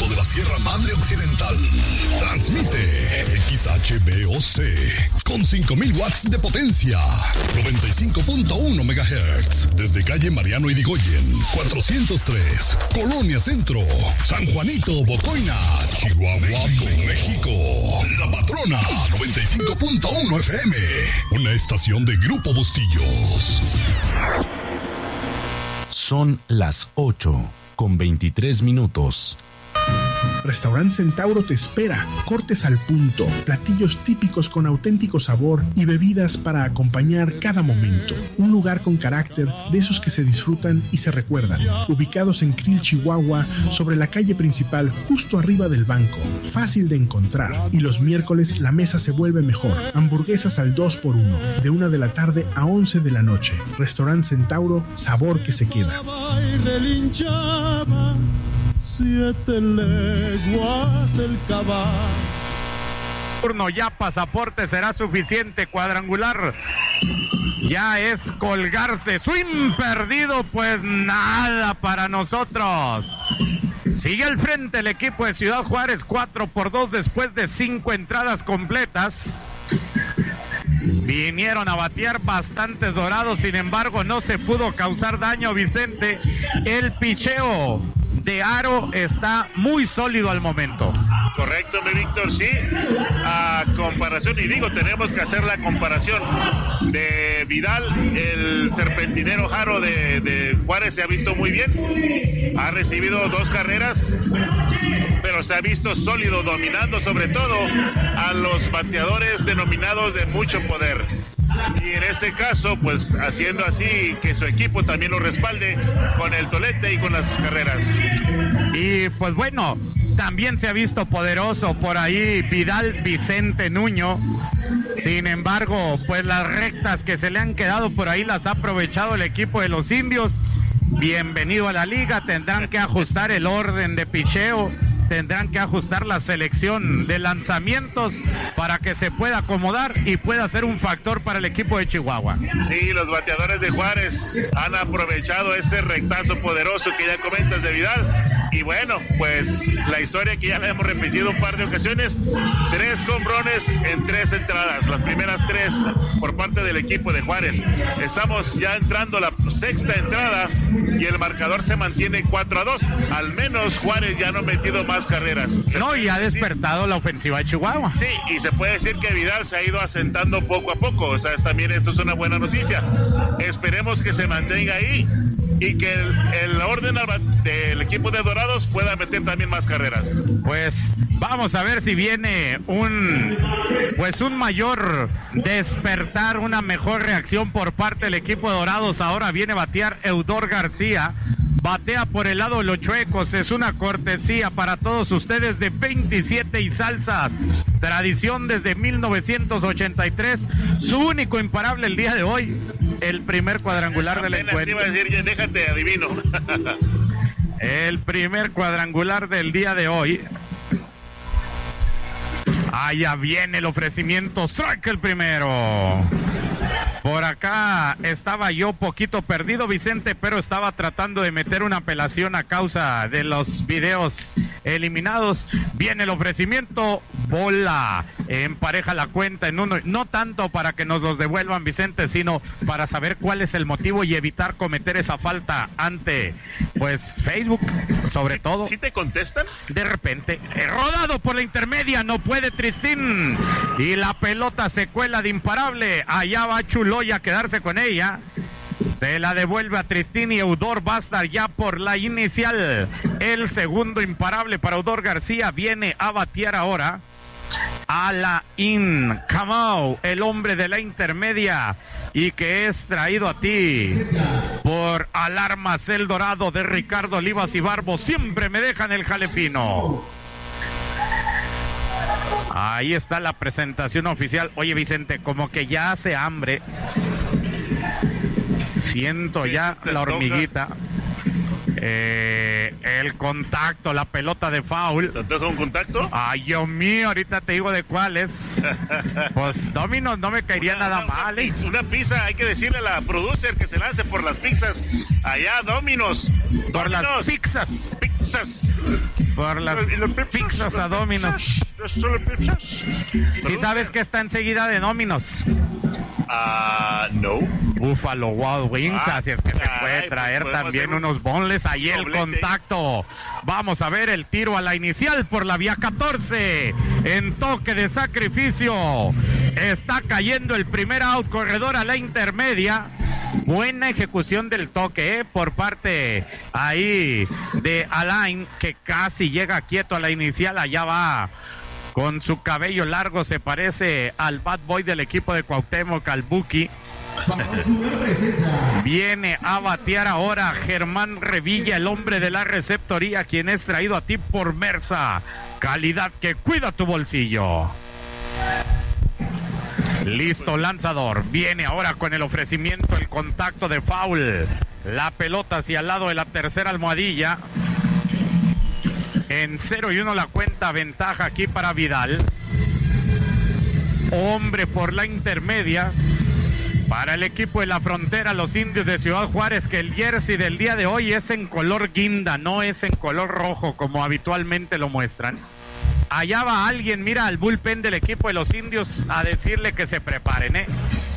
alto de la Sierra Madre Occidental. Transmite XHBOC con 5000 watts de potencia. 95.1 MHz. Desde calle Mariano Irigoyen, 403, Colonia Centro, San Juanito, Bocoina, Chihuahua, México. La Patrona, 95.1 FM. Una estación de Grupo Bustillos. Son las 8:23. Restaurante Centauro te espera. Cortes al punto, platillos típicos con auténtico sabor y bebidas para acompañar cada momento. Un lugar con carácter, de esos que se disfrutan y se recuerdan. Ubicados en Krill, Chihuahua, sobre la calle principal, justo arriba del banco. Fácil de encontrar. Y los miércoles la mesa se vuelve mejor. Hamburguesas al 2x1, de 1 de la tarde a 11 de la noche. Restaurante Centauro, sabor que se queda. 7 leguas el caballo. Turno ya, pasaporte será suficiente, cuadrangular. Ya es colgarse. Swing perdido, pues nada para nosotros. Sigue al frente el equipo de Ciudad Juárez, 4-2 después de 5 entradas completas. Vinieron a batear bastantes Dorados, sin embargo no se pudo causar daño, Vicente. El picheo de Aro está muy sólido al momento. Correcto, mi Víctor, sí. A comparación, y digo, tenemos que hacer la comparación de Vidal, el serpentinero Jaro de Juárez se ha visto muy bien. Ha recibido 2 carreras, pero se ha visto sólido, dominando sobre todo a los bateadores denominados de mucho poder. Y en este caso, pues haciendo así que su equipo también lo respalde con el tolete y con las carreras. Y pues bueno, también se ha visto poderoso por ahí Vidal Vicente Nuño. Sin embargo, pues las rectas que se le han quedado por ahí las ha aprovechado el equipo de los indios. Bienvenido a la liga, tendrán que ajustar el orden de picheo, tendrán que ajustar la selección de lanzamientos para que se pueda acomodar y pueda ser un factor para el equipo de Chihuahua. Sí, los bateadores de Juárez han aprovechado ese rectazo poderoso que ya comentas de Vidal. Y bueno, pues la historia que ya la hemos repetido un par de ocasiones, 3 jonrones en 3 entradas, las primeras 3 por parte del equipo de Juárez. Estamos ya entrando a la 6ª entrada y el marcador se mantiene 4-2. Al menos Juárez ya no ha metido más carreras. No, y ha despertado la ofensiva de Chihuahua. Sí, y se puede decir que Vidal se ha ido asentando poco a poco. O sea, también eso es una buena noticia. Esperemos que se mantenga ahí y que el orden del equipo de Dorados pueda meter también más carreras. Pues vamos a ver si viene un mayor despertar, una mejor reacción por parte del equipo de Dorados. Ahora viene a batear Eudor García. Batea por el lado de los chuecos. Es una cortesía para todos ustedes de 27 y salsas. Tradición desde 1983. Su único imparable el día de hoy. El primer cuadrangular del encuentro. Te iba a decir, déjate adivino. El primer cuadrangular del día de hoy. Allá viene el ofrecimiento. Strike el primero. Por acá estaba yo poquito perdido, Vicente, pero estaba tratando de meter una apelación a causa de los videos eliminados. Viene el ofrecimiento, bola, empareja la cuenta en uno. No tanto para que nos los devuelvan, Vicente, sino para saber cuál es el motivo y evitar cometer esa falta ante, pues, Facebook, sobre todo. ¿Sí te contestan? De repente, rodado por la intermedia, no puede Tristín. Y la pelota se cuela de imparable. Allá va Chuloya a quedarse con ella. Se la devuelve a Tristín y Eudor va a estar ya por la inicial. El segundo imparable para Eudor García viene a batear ahora. Alain Camau, el hombre de la intermedia y que es traído a ti por Alarmas El Dorado de Ricardo Olivas y Barbo. Siempre me dejan el jalefino. Ahí está la presentación oficial. Oye, Vicente, como que ya hace hambre. Siento ya la hormiguita. El contacto, la pelota de foul. ¿Te toca un contacto? Ay, Dios mío, ahorita te digo de cuáles. Pues Domino's no me caería nada mal. Una pizza, hay que decirle a la producer que se lance por las pizzas. Allá, Domino's. Por las pizzas. Pizzas. por las pizzas a Domino's. ¿Sí sabes que está enseguida de Domino's? No. Buffalo Wild Wings, así es que se puede traer pues también unos bonles. Ahí el contacto. Vamos a ver el tiro a la inicial por la vía 14. En toque de sacrificio. Está cayendo el primer out, corredor a la intermedia. Buena ejecución del toque, por parte ahí de Alain, que casi llega quieto a la inicial. Allá va con su cabello largo, se parece al bad boy del equipo de Cuauhtémoc, al Buki. Viene a batear ahora Germán Revilla, el hombre de la receptoría, quien es traído a ti por Mersa. Calidad que cuida tu bolsillo. Listo, lanzador. Viene ahora con el ofrecimiento, el contacto de foul. La pelota hacia el lado de la tercera almohadilla. En 0-1 la cuenta, ventaja aquí para Vidal. Hombre por la intermedia para el equipo de la Frontera, los Indios de Ciudad Juárez, que el jersey del día de hoy es en color guinda, no es en color rojo como habitualmente lo muestran. Allá va alguien, mira al bullpen del equipo de los Indios a decirle que se preparen,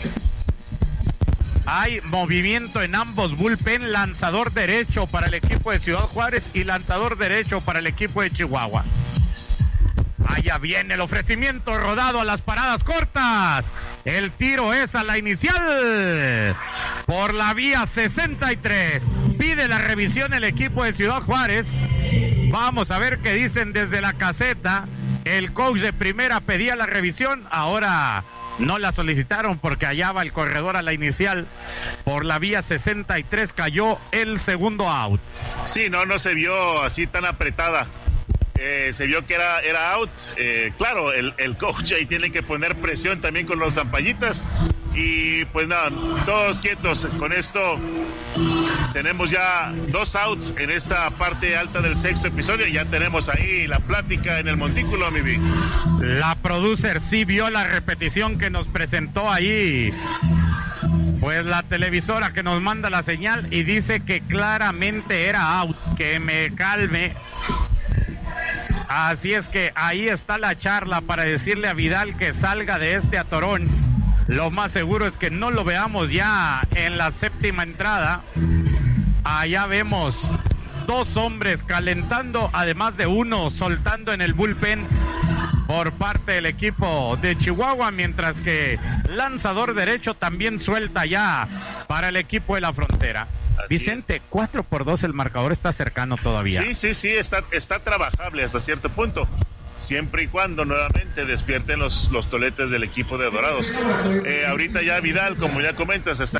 Hay movimiento en ambos bullpen, lanzador derecho para el equipo de Ciudad Juárez y lanzador derecho para el equipo de Chihuahua. Allá viene el ofrecimiento rodado a las paradas cortas. El tiro es a la inicial por la vía 63. Pide la revisión el equipo de Ciudad Juárez. Vamos a ver qué dicen desde la caseta. El coach de primera pedía la revisión, ahora no la solicitaron porque allá va el corredor a la inicial. Por la vía 63 cayó el segundo out. Sí, no se vio así tan apretada. Se vio que era out. Claro, el coach ahí tiene que poner presión también con los zampallitas. Y pues nada, todos quietos. Con esto tenemos ya 2 outs en esta parte alta del sexto episodio. Ya tenemos ahí la plática en el montículo, mi vi. La producer sí vio la repetición que nos presentó ahí, pues la televisora que nos manda la señal, y dice que claramente era out. Que me calme. Así es que ahí está la charla para decirle a Vidal que salga de este atorón. Lo más seguro es que no lo veamos ya en la séptima entrada. Allá vemos 2 hombres calentando, además de uno soltando en el bullpen por parte del equipo de Chihuahua, mientras que lanzador derecho también suelta ya para el equipo de la Frontera. Así Vicente, 4-2 el marcador, está cercano todavía. Sí, está trabajable hasta cierto punto, siempre y cuando nuevamente despierten los toletes del equipo de Dorados. Ahorita ya Vidal, como ya comentas, está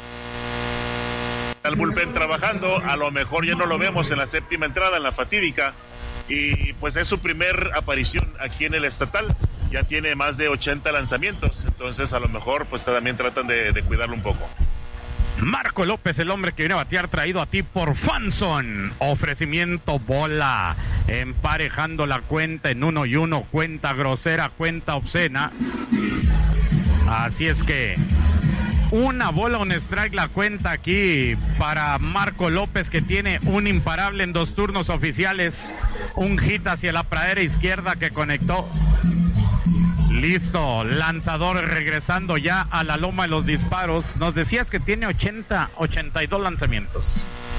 el bullpen trabajando. A lo mejor ya no lo vemos en la séptima entrada, en la fatídica, y pues es su primer aparición aquí en el estatal. Ya tiene más de 80 lanzamientos, entonces a lo mejor pues también tratan de cuidarlo un poco. Marco López, el hombre que viene a batear, traído a ti por Fanson. Ofrecimiento, bola, emparejando la cuenta en 1-1, cuenta grosera, cuenta obscena. Así es que una bola, un strike la cuenta aquí para Marco López, que tiene un imparable en 2 turnos oficiales. Un hit hacia la pradera izquierda que conectó. Listo, lanzador regresando ya a la loma de los disparos. Nos decías que tiene 82 lanzamientos.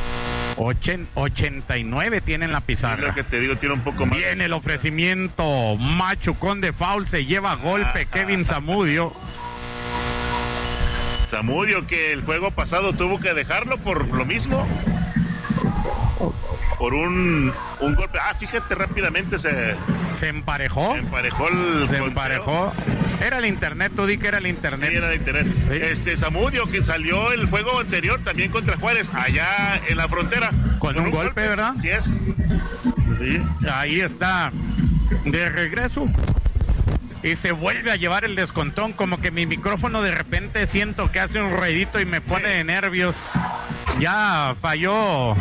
89 tiene en la pizarra. Es lo que te digo, tiene un poco más. Viene el ofrecimiento, machucón de foul, se lleva golpe Kevin Zamudio. Zamudio, que el juego pasado tuvo que dejarlo por lo mismo. Por un golpe. Fíjate, rápidamente se emparejó. Se emparejó. Era el internet, tú di que era el internet. Sí, era el internet. Sí. Zamudio, que salió el juego anterior también contra Juárez, allá en la Frontera. Con un golpe, ¿verdad? Sí es. Sí, ahí está de regreso. Y se vuelve a llevar el descontón, como que mi micrófono de repente siento que hace un ruidito y me pone de nervios. Ya falló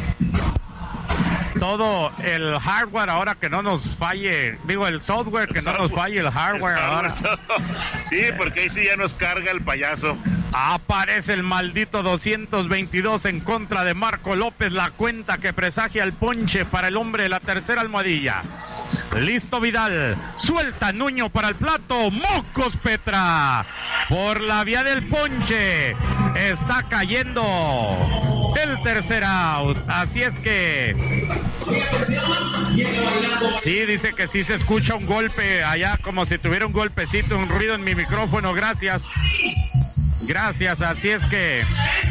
todo el hardware, ahora que no nos falle, digo el software, que no nos falle el hardware ahora. Sí, porque ahí sí ya nos carga el payaso. Aparece el maldito 222 en contra de Marco López, la cuenta que presagia el ponche para el hombre de la tercera almohadilla. Listo Vidal, suelta Nuño para el plato, mocos Petra, por la vía del ponche, está cayendo el tercer out, así es que sí, dice que sí se escucha un golpe allá, como si tuviera un golpecito, un ruido en mi micrófono, gracias, así es que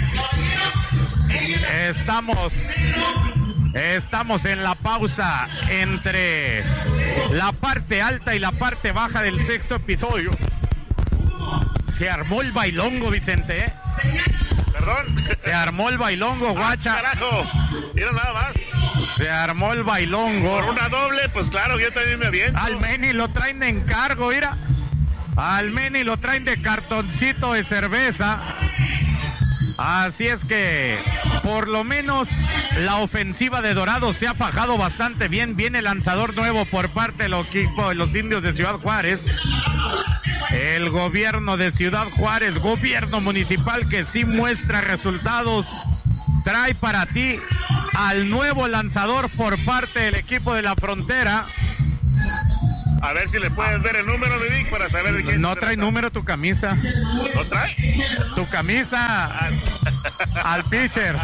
Estamos en la pausa entre la parte alta y la parte baja del sexto episodio. Se armó el bailongo, Vicente, ¿eh? ¿Perdón? Se armó el bailongo, guacha. Carajo, mira nada más. Se armó el bailongo. Por una doble, pues claro, yo también me aviento. Al Meni lo traen de encargo, mira. Al Meni lo traen de cartoncito de cerveza. Así es que, por lo menos, la ofensiva de Dorados se ha fajado bastante bien. Viene el lanzador nuevo por parte del equipo de los Indios de Ciudad Juárez. El gobierno de Ciudad Juárez, gobierno municipal que sí muestra resultados, trae para ti al nuevo lanzador por parte del equipo de la Frontera. A ver si le puedes ver el número, Vic, para saber de quién no trae número tu camisa. ¿No trae? Tu camisa al pitcher.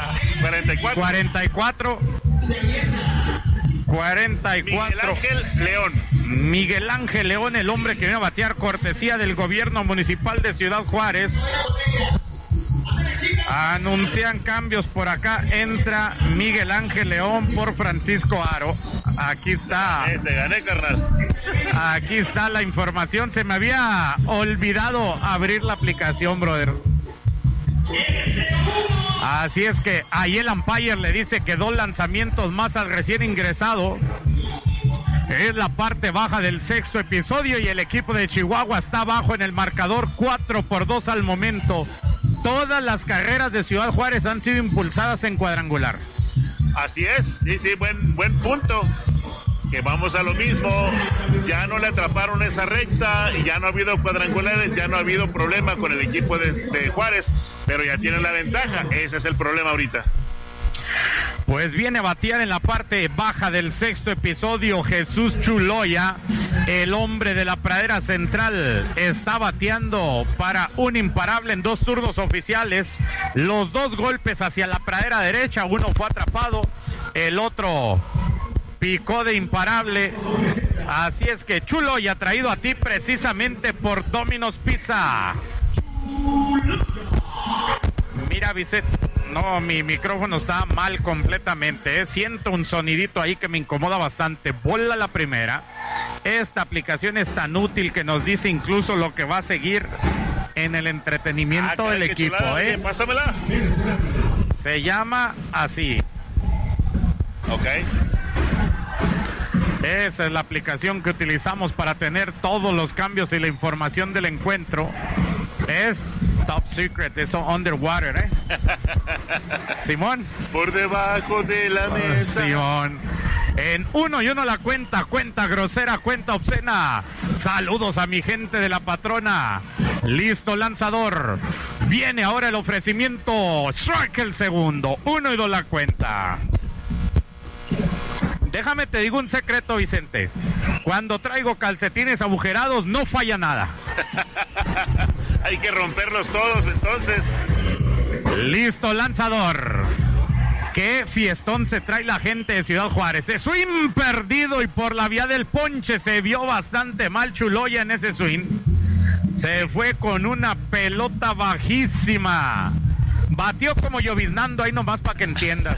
44. 44. Miguel Ángel León, el hombre que viene a batear, cortesía del gobierno municipal de Ciudad Juárez. Anuncian cambios por acá. Entra Miguel Ángel León por Francisco Aro. Aquí está. Te gané, carnal. Aquí está la información. Se me había olvidado abrir la aplicación, brother. Así es que ahí el umpire le dice que 2 lanzamientos más al recién ingresado. Es la parte baja del sexto episodio y el equipo de Chihuahua está abajo en el marcador 4-2 al momento. Todas las carreras de Ciudad Juárez han sido impulsadas en cuadrangular. Así es, sí, buen punto. Que vamos a lo mismo, ya no le atraparon esa recta y ya no ha habido cuadrangulares, ya no ha habido problema con el equipo de Juárez, pero ya tienen la ventaja, ese es el problema ahorita. Pues viene a batear en la parte baja del sexto episodio Jesús Chuloya, el hombre de la pradera central, está bateando para un imparable en 2 turnos oficiales, los 2 golpes hacia la pradera derecha, uno fue atrapado, el otro picó de imparable. Así es que Chuloya traído a ti precisamente por Domino's Pizza. Mira, Vicente, no, mi micrófono está mal completamente, ¿eh? Siento un sonidito ahí que me incomoda bastante. Bola la primera. Esta aplicación es tan útil que nos dice incluso lo que va a seguir en el entretenimiento del equipo, chulada, ¿eh? Pásamela. Se llama así. Ok. Esa es la aplicación que utilizamos para tener todos los cambios y la información del encuentro. Es top secret, eso underwater, ¿eh? Simón. Por debajo de la mesa. Simón. En 1-1 la cuenta grosera, cuenta obscena. Saludos a mi gente de la patrona. Listo lanzador. Viene ahora el ofrecimiento. Strike el segundo. 1-2 la cuenta. Déjame te digo un secreto, Vicente. Cuando traigo calcetines agujerados no falla nada. Hay que romperlos todos entonces. Listo lanzador. Qué fiestón se trae la gente de Ciudad Juárez. Es swing perdido y por la vía del ponche se vio bastante mal Chuloya en ese swing. Se fue con una pelota bajísima. Batió como lloviznando ahí nomás para que entiendas.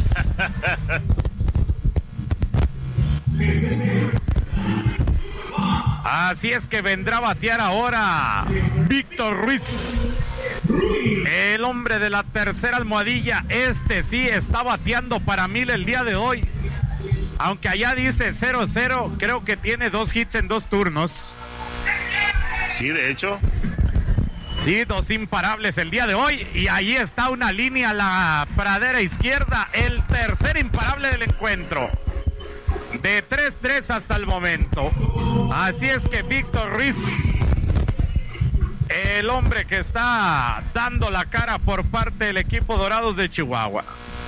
Así es que vendrá a batear ahora Víctor Ruiz, el hombre de la tercera almohadilla. Este sí está bateando para 1000 el día de hoy. Aunque allá dice 0-0, creo que tiene 2 hits en 2 turnos. Sí, de hecho. Sí, 2 imparables el día de hoy. Y ahí está una línea a la pradera izquierda. El tercer imparable del encuentro. De 3-3 hasta el momento. Así es que Víctor Ruiz el hombre que está dando la cara por parte del equipo Dorados de Chihuahua.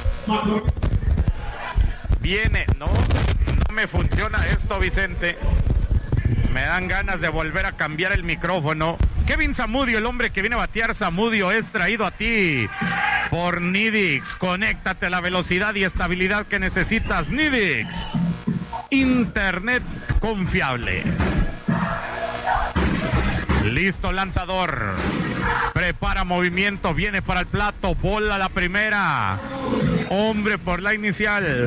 Viene, no me funciona esto, Vicente. Me dan ganas de volver a cambiar el micrófono. Kevin Zamudio, el hombre que viene a batear. Zamudio es traído a ti por Nidix. Conéctate a la velocidad y estabilidad que necesitas. Nidix, internet confiable. Listo, lanzador. Prepara movimiento, viene para el plato. Bola la primera. Hombre por la inicial.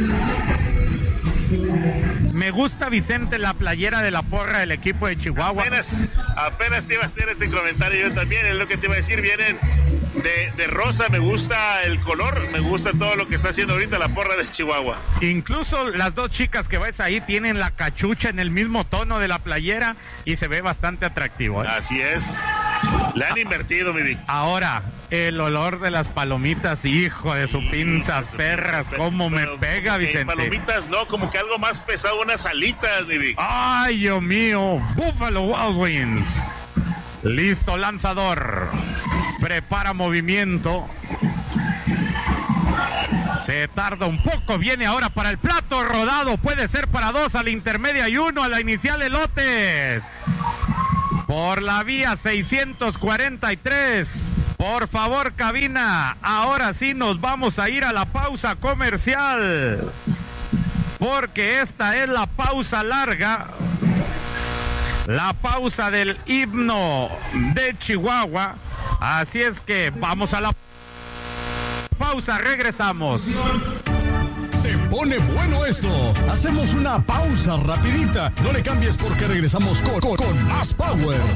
Me gusta, Vicente, la playera de la porra del equipo de Chihuahua. Apenas te iba a hacer ese comentario yo también, es lo que te iba a decir, vienen de rosa, me gusta el color, me gusta todo lo que está haciendo ahorita la porra de Chihuahua. Incluso las dos chicas que ves ahí tienen la cachucha en el mismo tono de la playera y se ve bastante atractivo, ¿eh? Así es, le han invertido, mi Vic. Ahora, el olor de las palomitas, hijo de sus pinzas perras, cómo me pega, Vicente. Palomitas no, como que algo más pesado, unas alitas, mi Vic. Ay, Dios mío, Buffalo Wild Wings. Listo, lanzador. Prepara movimiento. Se tarda un poco, viene ahora para el plato rodado. Puede ser para 2 a la intermedia y 1 a la inicial. Elotes. Por la vía 643. Por favor, cabina. Ahora sí nos vamos a ir a la pausa comercial. Porque esta es la pausa larga. La pausa del himno de Chihuahua. Así es que vamos a la pausa, regresamos. Se pone bueno esto. Hacemos una pausa rapidita. No le cambies porque regresamos con más Power.